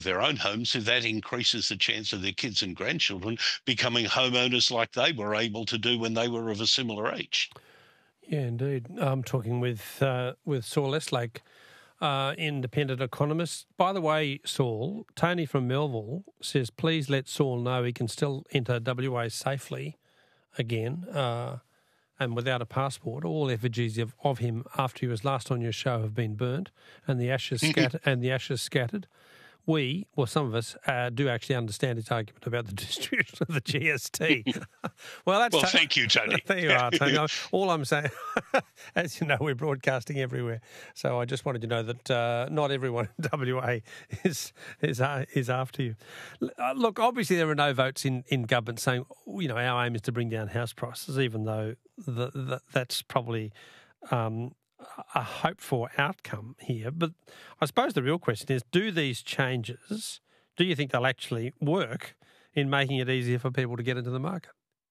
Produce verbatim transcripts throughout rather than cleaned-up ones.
their own homes, if that increases the chance of their kids and grandchildren becoming homeowners like they were able to do when they were of a similar age. Yeah, indeed. I'm talking with uh, with Saul Estlake, uh, independent economist. By the way, Saul, Tony from Melville says, please let Saul know he can still enter W A safely again uh, and without a passport. All effigies of, of him after he was last on your show have been burnt and the ashes scattered. and the ashes scattered. We, well, some of us uh, do actually understand his argument about the distribution of the G S T. well, that's well, to- thank you, Tony. There you are, Tony. All I'm saying, as you know, we're broadcasting everywhere, so I just wanted to know that uh, not everyone in W A is is uh, is after you. Uh, look, obviously there are no votes in, in government saying, you know, our aim is to bring down house prices, even though the, the, that's probably Um, a hoped-for outcome here. But I suppose the real question is, do these changes, do you think they'll actually work in making it easier for people to get into the market?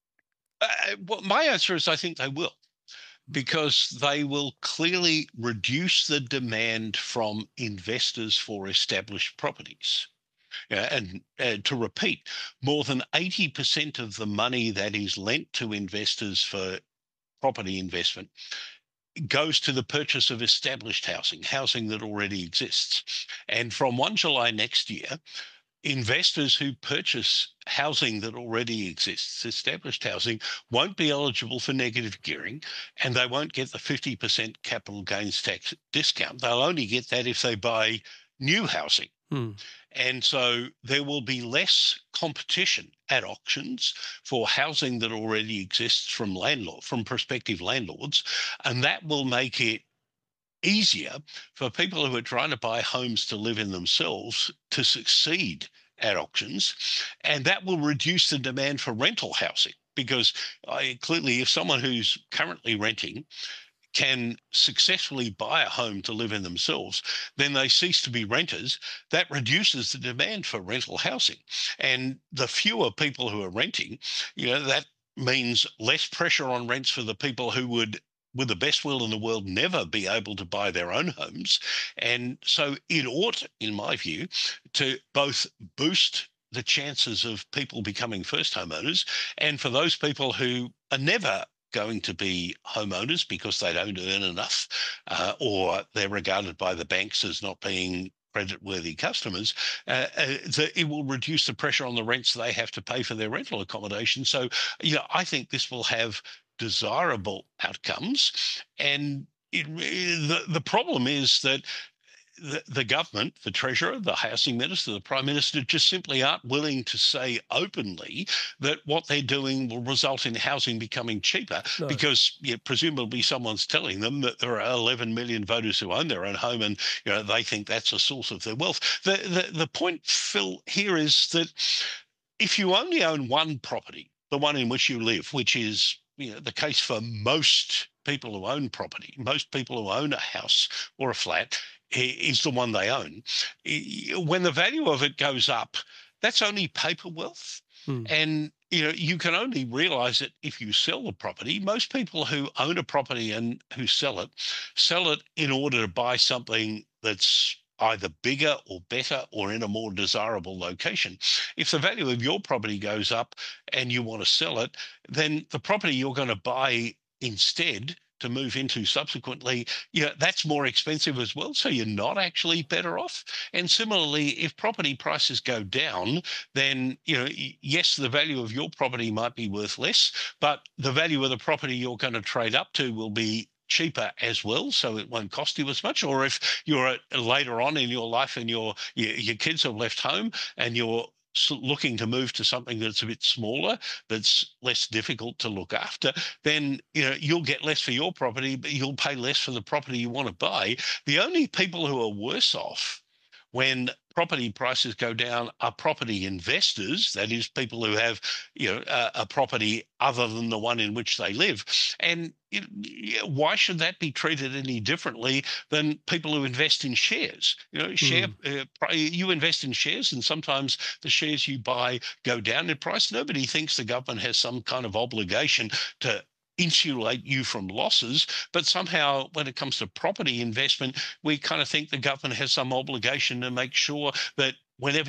Uh, well, my answer is I think they will, because they will clearly reduce the demand from investors for established properties. Uh, and uh, to repeat, more than eighty percent of the money that is lent to investors for property investment goes to the purchase of established housing, housing that already exists. And from the first of July next year, investors who purchase housing that already exists, established housing, won't be eligible for negative gearing, and they won't get the fifty percent capital gains tax discount. They'll only get that if they buy new housing. Hmm. And so there will be less competition at auctions for housing that already exists from landlord, from prospective landlords, and that will make it easier for people who are trying to buy homes to live in themselves to succeed at auctions, and that will reduce the demand for rental housing, because I, clearly if someone who's currently renting can successfully buy a home to live in themselves, then they cease to be renters. That reduces the demand for rental housing. And the fewer people who are renting, you know, that means less pressure on rents for the people who would, with the best will in the world, never be able to buy their own homes. And so it ought, in my view, to both boost the chances of people becoming first homeowners, and for those people who are never going to be homeowners because they don't earn enough, uh, or they're regarded by the banks as not being credit-worthy customers, uh, uh, the, it will reduce the pressure on the rents they have to pay for their rental accommodation. So, you know, I think this will have desirable outcomes. And it, the, the problem is that the, the government, the Treasurer, the Housing Minister, the Prime Minister just simply aren't willing to say openly that what they're doing will result in housing becoming cheaper, no. because you know, presumably someone's telling them that there are eleven million voters who own their own home, and you know they think that's a source of their wealth. The, the, the point, Phil, here is that if you only own one property, the one in which you live, which is you know, the case for most people who own property, most people who own a house or a flat, is the one they own. When the value of it goes up, that's only paper wealth. Hmm. And you know, you can only realize it if you sell the property. Most people who own a property and who sell it, sell it in order to buy something that's either bigger or better or in a more desirable location. If the value of your property goes up and you want to sell it, then the property you're going to buy instead to move into subsequently, you know, that's more expensive as well. So you're not actually better off. And similarly, if property prices go down, then, you know, yes, the value of your property might be worth less, but the value of the property you're going to trade up to will be cheaper as well, so it won't cost you as much. Or if you're at, later on in your life and your, your your kids have left home and you're looking to move to something that's a bit smaller, that's less difficult to look after, then you know you'll get less for your property, but you'll pay less for the property you want to buy. The only people who are worse off when property prices go down are property investors, that is, people who have you know a, a property other than the one in which they live. And it, why should that be treated any differently than people who invest in shares? You know, share mm. uh, you invest in shares, and sometimes the shares you buy go down in price. Nobody thinks the government has some kind of obligation to insulate you from losses, but somehow when it comes to property investment, we kind of think the government has some obligation to make sure that whenever